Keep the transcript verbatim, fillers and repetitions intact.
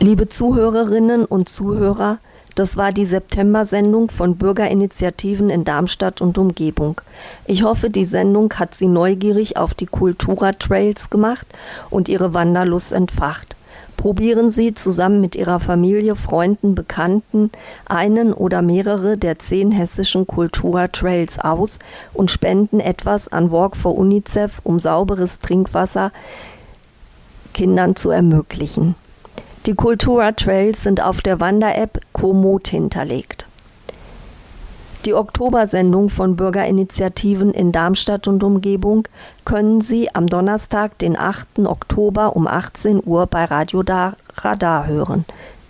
Liebe Zuhörerinnen und Zuhörer, das war die September-Sendung von Bürgerinitiativen in Darmstadt und Umgebung. Ich hoffe, die Sendung hat Sie neugierig auf die Kultura-Trails gemacht und Ihre Wanderlust entfacht. Probieren Sie zusammen mit Ihrer Familie, Freunden, Bekannten einen oder mehrere der zehn hessischen Kultura-Trails aus und spenden etwas an Walk for UNICEF, um sauberes Trinkwasser Kindern zu ermöglichen. Die Kultura-Trails sind auf der Wander-App Komoot hinterlegt. Die Oktobersendung von Bürgerinitiativen in Darmstadt und Umgebung können Sie am Donnerstag, den achten Oktober um achtzehn Uhr bei Radio Radar hören.